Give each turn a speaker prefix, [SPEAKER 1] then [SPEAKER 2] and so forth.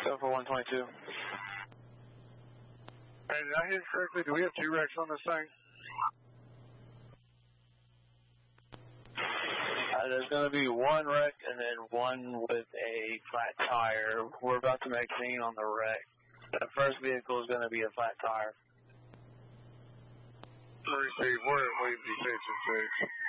[SPEAKER 1] 74122.
[SPEAKER 2] Hey, did I hear correctly? Do we have 2 wrecks on this thing?
[SPEAKER 1] There's going to be 1 wreck and then 1 with a flat tire. We're about to make scene on the wreck. The first vehicle is going to be a flat tire.
[SPEAKER 2] Receive, we're at Wavy Station 6.